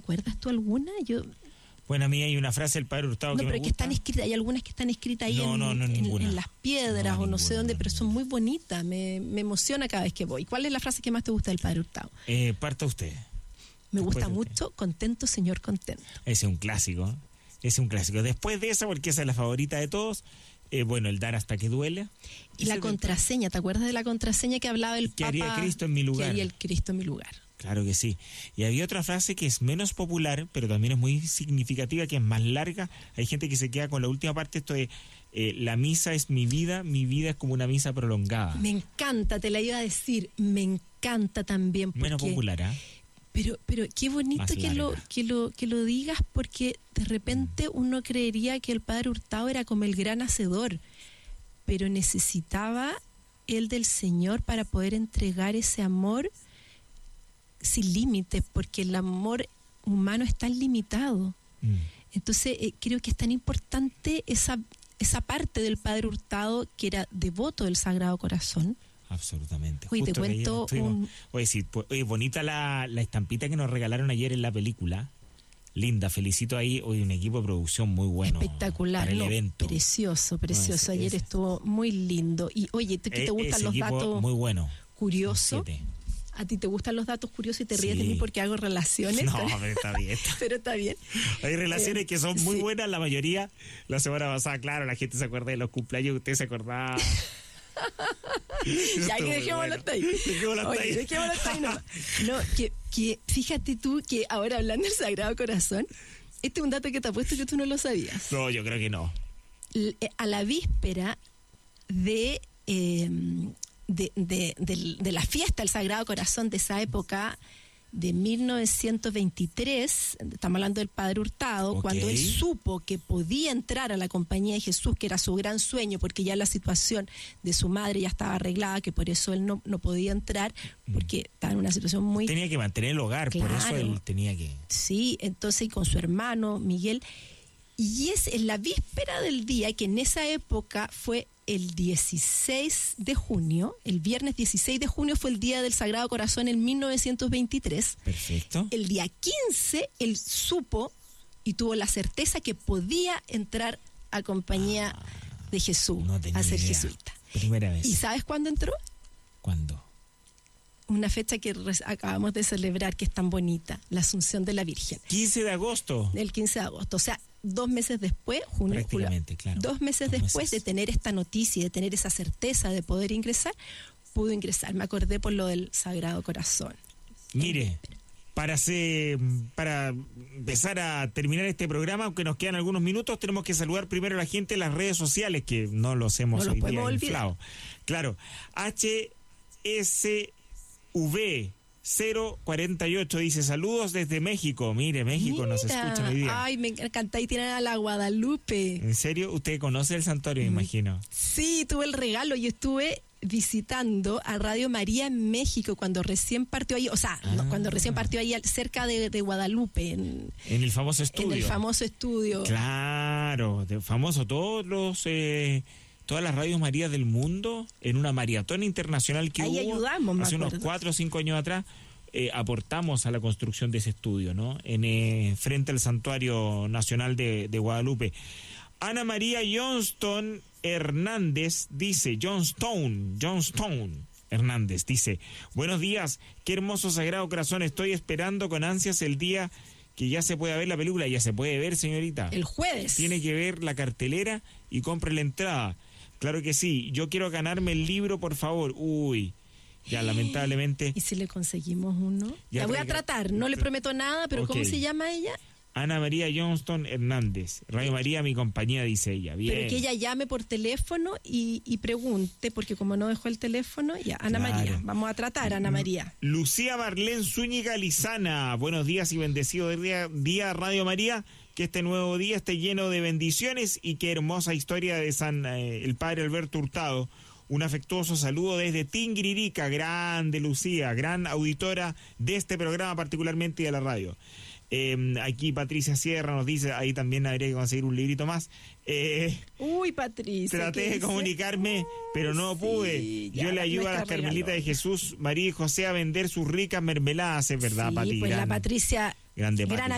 acuerdas tú alguna? Bueno, a mí hay una frase del Padre Hurtado que me gusta. No, pero que están escritas, hay algunas que están escritas ahí en las piedras o no sé dónde, pero son muy bonitas, me emociona cada vez que voy. ¿Cuál es la frase que más te gusta del Padre Hurtado? Parta usted. Me gusta mucho, contento, Señor, contento. Ese es un clásico. Después de esa, porque esa es la favorita de todos, el dar hasta que duele. Y la contraseña, ¿te acuerdas de la contraseña que hablaba el Papa? Que haría Cristo en mi lugar. Que haría el Cristo en mi lugar. Claro que sí. Y había otra frase que es menos popular, pero también es muy significativa, que es más larga. Hay gente que se queda con la última parte, esto de la misa es mi vida es como una misa prolongada. Me encanta, te la iba a decir, me encanta también. Porque, menos popular, ¿ah? Pero qué bonito que lo digas, porque de repente uno creería que el Padre Hurtado era como el gran hacedor, pero necesitaba el del Señor para poder entregar ese amor sin límites, porque el amor humano es tan limitado. Entonces creo que es tan importante esa parte del Padre Hurtado que era devoto del Sagrado Corazón. Absolutamente. Oye, te cuento bonita la estampita que nos regalaron ayer en la película. Linda, felicito ahí. Hoy un equipo de producción muy bueno. Espectacular, para el evento. Precioso. Ayer estuvo muy lindo. Y oye, ¿te gustan los datos muy bueno, curiosos? ¿A ti te gustan los datos curiosos y te ríes de mí porque hago relaciones? No, pero está bien. Pero está bien. Hay relaciones que son muy buenas, la mayoría. La semana pasada, claro, la gente se acuerda de los cumpleaños que usted se acordaba. Ya que dejémoslo hasta ahí. Dejémoslo hasta ahí nomás. No, que fíjate tú que ahora hablando del Sagrado Corazón, este es un dato que te apuesto que tú no lo sabías. No, yo creo que no. A la víspera de la fiesta del Sagrado Corazón de esa época, de 1923, estamos hablando del Padre Hurtado, cuando él supo que podía entrar a la compañía de Jesús, que era su gran sueño, porque ya la situación de su madre ya estaba arreglada, que por eso él no podía entrar, porque estaba en una situación muy... Tenía que mantener el hogar, claro, por eso él tenía que... Sí, entonces con su hermano Miguel, y es en la víspera del día, que en esa época fue el 16 de junio, el viernes 16 de junio fue el Día del Sagrado Corazón en 1923. Perfecto. El día 15, él supo y tuvo la certeza que podía entrar a compañía de Jesús, a ser jesuita. Primera vez. ¿Y sabes cuándo entró? ¿Cuándo? Una fecha que acabamos de celebrar, que es tan bonita, la Asunción de la Virgen. 15 de agosto. El 15 de agosto, o sea, 2 meses después, junio, julio, claro. 2 meses después de tener esta noticia y de tener esa certeza de poder ingresar, pudo ingresar. Me acordé por lo del Sagrado Corazón. Mire, para empezar a terminar este programa, aunque nos quedan algunos minutos, tenemos que saludar primero a la gente en las redes sociales, que no los hemos inflado. Claro, HSV 048 dice: saludos desde México. Mire, México nos escucha hoy día. Ay, me encanta. Y tienen a la Guadalupe. ¿En serio? ¿Usted conoce el santuario, me imagino? Sí, tuve el regalo. Yo estuve visitando a Radio María en México cuando recién partió ahí, cuando recién partió ahí cerca de Guadalupe. En el famoso estudio. En el famoso estudio. Claro, famoso. Todas las radios María del mundo, en una maratón internacional que ahí hubo ayudamos, hace unos 4 o 5 años atrás, aportamos a la construcción de ese estudio, ¿no? Frente al Santuario Nacional de Guadalupe. Ana María Johnston Hernández dice, Johnstone Hernández dice: buenos días, qué hermoso Sagrado Corazón, estoy esperando con ansias el día que ya se pueda ver la película. Ya se puede ver, señorita. El jueves. Tiene que ver la cartelera y compre la entrada. Claro que sí. Yo quiero ganarme el libro, por favor. Uy, ya lamentablemente. ¿Y si le conseguimos uno? La voy a tratar, no le prometo nada, pero ¿cómo se llama ella? Ana María Johnston Hernández. Radio María, mi compañía, dice ella. Bien. Pero que ella llame por teléfono y pregunte, porque como no dejó el teléfono, ya, Ana María. Vamos a tratar, Ana María. Lucía Marlén Zúñiga Lizana. Buenos días y bendecido día Radio María. Que este nuevo día esté lleno de bendiciones y qué hermosa historia de el Padre Alberto Hurtado. Un afectuoso saludo desde Tinguiririca. Grande Lucía, gran auditora de este programa, particularmente de la radio. Aquí Patricia Sierra nos dice, ahí también habría que conseguir un librito más. Uy, Patricia. Traté de comunicarme, pero no pude. Yo le ayudo a las Carmelitas de Jesús, María y José, a vender sus ricas mermeladas, es verdad, sí, Pati. Pues la Patricia, grande Pati. Gran